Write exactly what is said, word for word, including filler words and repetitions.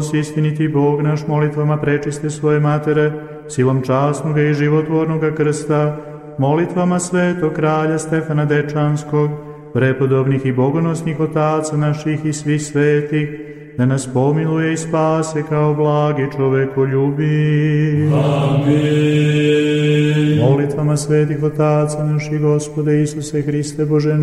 istiniti Bog naš, molitvama prečiste svoje matere, silom časnoga i životvornoga krsta, molitvama svetog kralja Stefana Dečanskog, prepodobnih i bogonosnih otaca naših i svih svetih, da nas pomiluje i spase kao blagi čovekoljubi. Amin. Molitvama svetih otaca naših, Gospode Isuse Hriste Bože